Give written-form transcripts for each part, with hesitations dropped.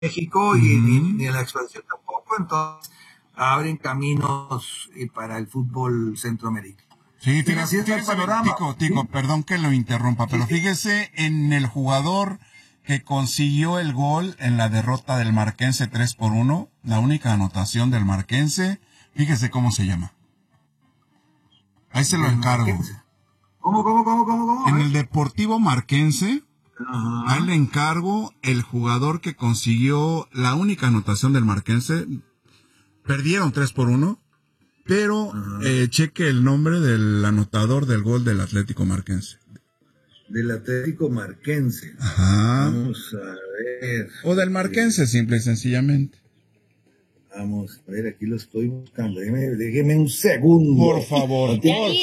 México y ni la expansión tampoco, entonces abren caminos para el fútbol centroamericano. Sí, fíjese, Tico, perdón que lo interrumpa, pero fíjese en el jugador que consiguió el gol en la derrota del Marquense 3-1, la única anotación del Marquense, fíjese cómo se llama. Ahí se lo encargo. ¿Cómo? En el Deportivo Marquense, ahí le encargo el jugador que consiguió la única anotación del Marquense. Perdieron 3-1, pero cheque el nombre del anotador del gol del Atlético Marquense. Del Atlético Marquense. Ajá. Vamos a ver. O del Marquense, simple y sencillamente. Vamos a ver, aquí lo estoy buscando. Déjeme un segundo. Por favor.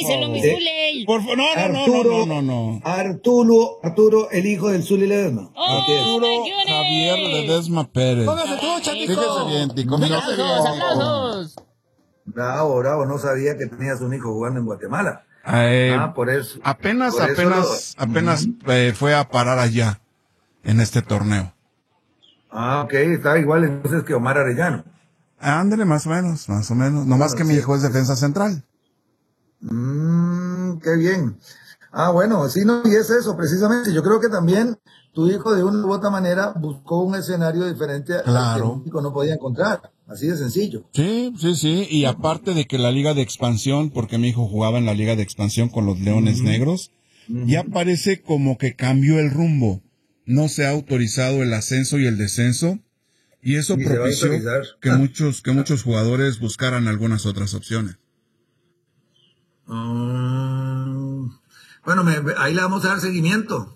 No. Arturo, el hijo del Zuli Ledesma. Arturo Javier Ledesma Pérez. Póngase tú, Chatico. Fíjese bien, Tico. Aplausos. Bravo, no sabía que tenías un hijo jugando en Guatemala. Por eso. Apenas fue a parar allá, en este torneo. Ok, está igual entonces que Omar Arellano. Ándale, más o menos. Nomás que mi hijo es defensa central. Qué bien. Bueno, sí, no, y es eso, precisamente. Yo creo que también tu hijo de una u otra manera buscó un escenario diferente al que México no podía encontrar. Así de sencillo. Sí. Y aparte de que la Liga de Expansión, porque mi hijo jugaba en la Liga de Expansión con los Leones Negros, ya parece como que cambió el rumbo. No se ha autorizado el ascenso y el descenso. Y eso propició que muchos jugadores buscaran algunas otras opciones. Bueno, ahí le vamos a dar seguimiento.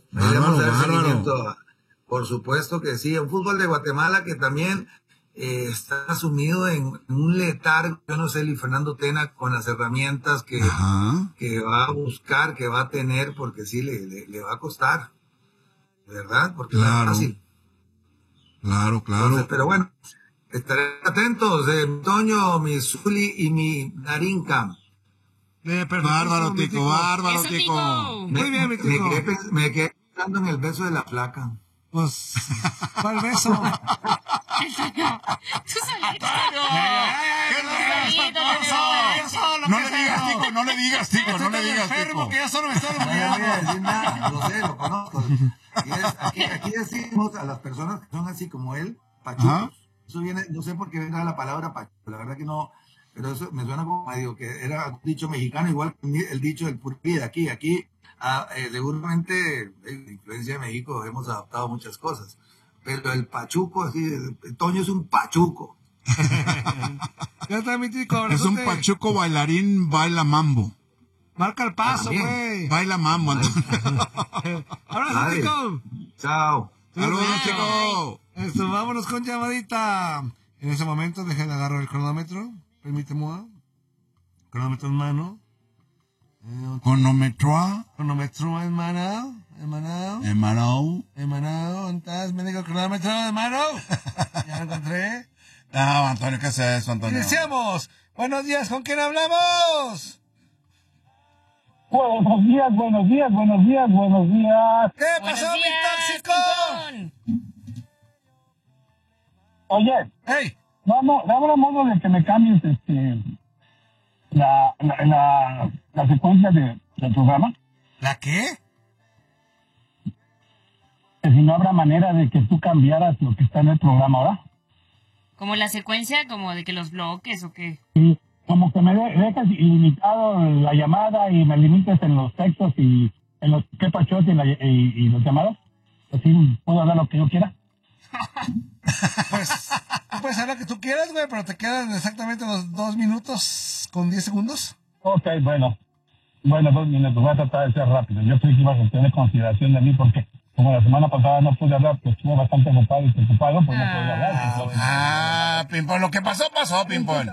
Por supuesto que sí. Un fútbol de Guatemala que también está sumido en un letargo. Yo no sé, Luis Fernando Tena, con las herramientas que va a buscar, que va a tener, porque sí le va a costar. ¿Verdad? Porque no es fácil. Claro. Entonces, pero bueno, estaré atentos, Toño, mi Zuli y mi Narinka. Bárbaro, Tico. Muy bien, mi Tico. Me quedé pensando en el beso de la flaca. Pues, ¿cuál beso? Tú solito. No le digas, Tico. Enfermo, que ya solo me está No voy a decir nada, lo sé, lo conozco. Aquí decimos a las personas que son así como él, pachucos. Eso viene, no sé por qué vendrá la palabra pachuco, la verdad que no, pero eso me suena como, digo, que era un dicho mexicano, igual que el dicho del purpí de aquí. Seguramente, en la influencia de México, hemos adaptado muchas cosas, pero el pachuco, así, Toño es un pachuco. Ya está, mi Tico. Es un pachuco bailarín, baila mambo. Marca el paso, güey. Baila mambo. Abrazo, Tico. Chao. Saludos, Tico. Vámonos con llamadita. En ese momento, dejen de agarrar el cronómetro. Permíteme. Cronómetro en mano. Cronometro en mano. Hermano. ¿Dónde estás? Me digo cronómetro en mano. Ya lo encontré. No, Antonio, ¿qué es eso, Antonio? Iniciamos. Buenos días, ¿con quién hablamos? Buenos días. ¿Qué pasó, mi tóxico? Oye, ¡Hey! dame modo de que me cambies la secuencia del programa. ¿La qué? Que si no habrá manera de que tú cambiaras lo que está en el programa ahora. ¿Como la secuencia, como de que los bloques o qué? Sí, como que me dejas ilimitado la llamada y me limites en los textos y en los qué pachos y los llamados. Así puedo hablar lo que yo quiera. Pues, tú puedes hacer lo que tú quieras, güey, pero te quedan exactamente los 2 minutos con 10 segundos. Ok, bueno, 2 minutos. Voy a tratar de ser rápido. Yo creí que ibas a tener consideración de mí porque como la semana pasada no pude hablar, pues estuve bastante ocupado y preocupado, pues no pude hablar. Pimpón, lo que pasó, Pimpón.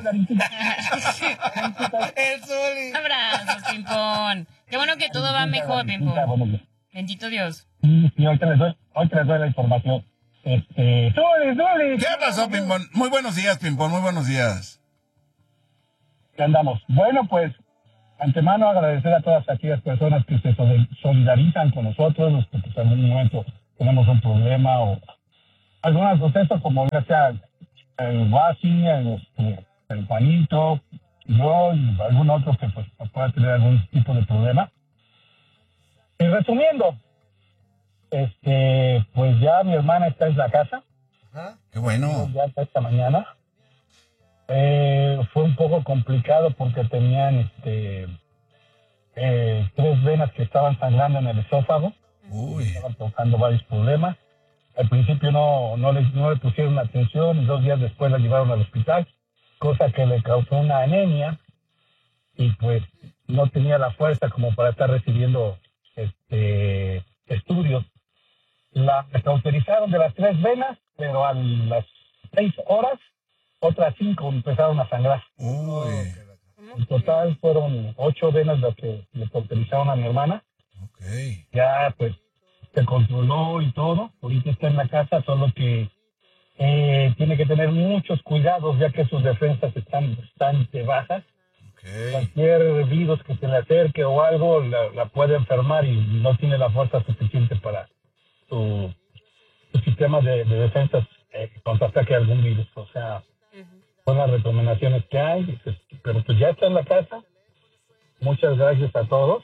Abrazos, Pimpón. Qué bueno que todo va mejor, Pimpón. Bendito Dios. Sí, hoy te les doy la información. ¡Zuli! ¿Qué pasó, Pimpón? Muy buenos días, Pimpón, muy buenos días. ¿Qué andamos? Bueno, pues, antemano agradecer a todas aquellas personas que se solidarizan con nosotros, los que pues, en un momento tenemos un problema o algunos procesos como ya sea el Wasi, el Juanito, yo y algún otro que pues pueda tener algún tipo de problema. Y resumiendo, pues ya mi hermana está en la casa. Qué bueno. Ya está esta mañana. Fue un poco complicado porque tenían 3 venas que estaban sangrando en el esófago. Estaban causando varios problemas. Al principio no le pusieron atención y 2 días después la llevaron al hospital, cosa que le causó una anemia y pues no tenía la fuerza como para estar recibiendo estudios. La cauterizaron de las 3 venas, pero a las 6 horas, otras 5 empezaron a sangrar. En total fueron 8 venas las que le cauterizaron a mi hermana. Ya pues se controló y todo. Ahorita está en la casa, solo que tiene que tener muchos cuidados ya que sus defensas están bastante bajas. Cualquier virus que se le acerque o algo la puede enfermar y no tiene la fuerza suficiente para su sistema de defensas contraataque a algún virus. O sea, son las recomendaciones que hay, pero pues ya está en la casa. Muchas gracias a todos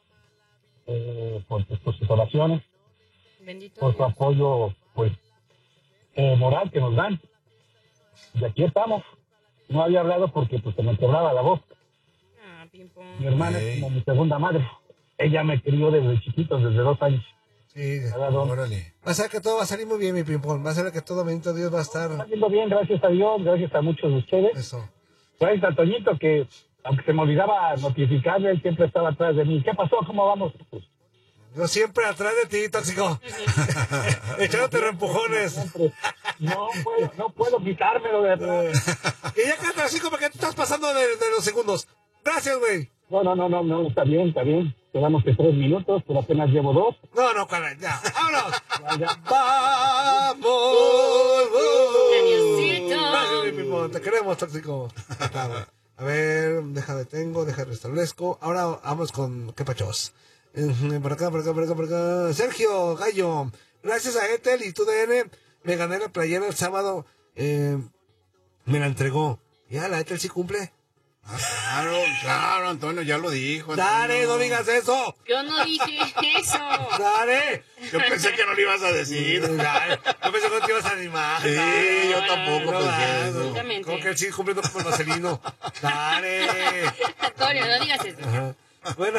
por sus oraciones. Bendito por su apoyo pues moral que nos dan. Y aquí estamos. No había hablado porque pues se me quebraba la voz. Mi hermana es como mi segunda madre. Ella me crió desde chiquito, desde 2 años. Sí, órale. Va a ser que todo va a salir muy bien, mi Pimpón. Va a ser que todo, bendito Dios, va a estar... Está saliendo bien, gracias a Dios, gracias a muchos de ustedes. Eso. Gracias a Toñito, que aunque se me olvidaba notificarle, él siempre estaba atrás de mí. ¿Qué pasó? ¿Cómo vamos? Pues, yo siempre atrás de ti, tóxico. Echándote reempujones. No puedo quitármelo de atrás. Y ya canta así como que tú estás pasando de los segundos. Gracias, güey. No, está bien. Quedamos que 3 minutos, pero apenas llevo 2. No, caray, ya. ¡Vámonos! Ya. ¡Vamos! Adiósito. Gracias, mi Pimpón. Te queremos, tóxico. A ver, deja restablezco. Ahora vamos con ¿qué pachos? Por acá. Sergio Gallo, gracias a Ethel y tu DN me gané la playera el sábado. Me la entregó. Ya, la Ethel sí cumple. Claro, Antonio, ya lo dijo. Dale, no digas eso. Yo no dije eso. Dale. Yo pensé que no lo ibas a decir. Dale. Yo pensé que no te ibas a animar. Sí, Dale. yo tampoco pensé eso. Exactamente. Como que él sigue cumpliendo con el Marcelino. Dale. Antonio, no digas eso. Ajá. Bueno.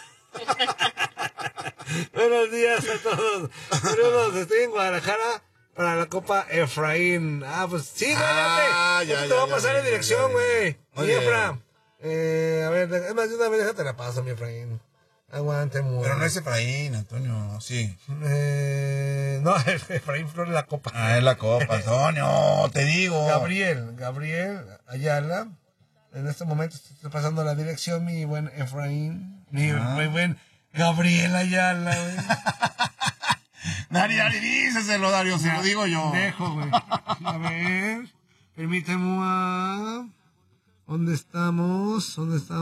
Buenos días a todos. Saludos, estoy en Guadalajara para la Copa Efraín. Pues sí, güey, ya te voy a pasar en dirección, güey. Sí, Efra. A ver, es más de una vez, déjate la paso, mi Efraín. Aguante, muy. Pero no es Efraín, Antonio, sí. No, Efraín Flores la Copa. Es la Copa, Antonio, te digo. Gabriel Ayala. En este momento estoy pasando la dirección, mi buen Efraín. Mi buen Gabriel Ayala, güey. Dari, díceselo, Dario, se lo digo yo. Dejo, güey. A ver, permíteme. ¿Dónde estamos?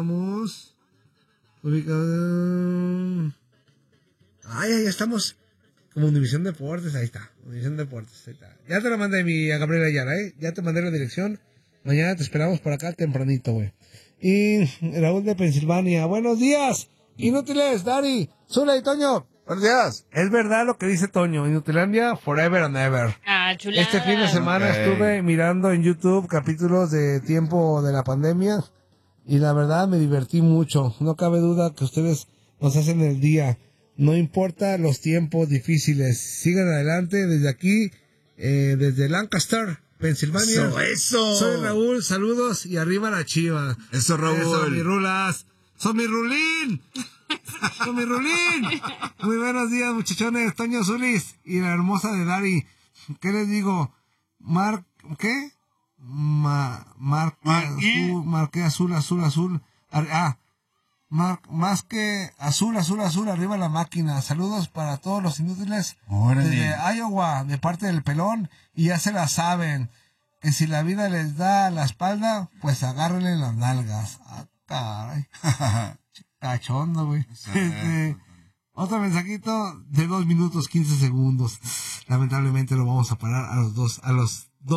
Ubicado. Ahí estamos. Como Univisión Deportes, ahí está. Ya te la mandé a Gabriel Ayala, Ya te mandé la dirección. Mañana te esperamos por acá tempranito, güey. Y Raúl de Pensilvania. Buenos días. Inútiles, Dari, Zula y Toño. Buenos días. Es verdad lo que dice Toño. Inutilandia, forever and ever. Chulada. Este fin de semana estuve mirando en YouTube capítulos de tiempo de la pandemia. Y la verdad me divertí mucho. No cabe duda que ustedes nos hacen el día. No importa los tiempos difíciles. Sigan adelante desde aquí, desde Lancaster, Pensilvania. Eso. Soy Raúl, saludos y arriba la chiva. Eso, Raúl. Eso, mis rulas. ¡Son mi rulín! ¡Son mi rulín! Muy buenos días, muchachones. Toño Zulis y la hermosa de Dari. ¿Qué les digo? ¿Qué? Marqué azul. Más que azul, arriba la máquina. Saludos para todos los inútiles. Órale. Desde Iowa, de parte del pelón. Y ya se la saben. Que si la vida les da la espalda, pues agárrenle las nalgas. Caray. Cachondo, güey. Otro mensajito de 2 minutos 15 segundos. Lamentablemente lo vamos a parar a los